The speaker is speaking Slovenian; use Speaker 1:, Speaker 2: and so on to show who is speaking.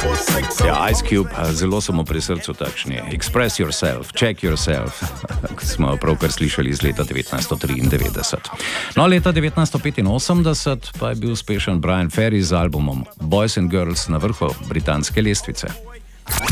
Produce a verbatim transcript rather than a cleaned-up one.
Speaker 1: Ja, Ice Cube, zelo smo pri srcu takšni. Express yourself, check yourself, kot smo pravkar slišali iz leta devetnajststo triindevetdeset. No, leta devetnajststo petinosemdeset pa je bil uspešen Bryan Ferry z albumom Boys and Girls na vrhu britanske lestvice.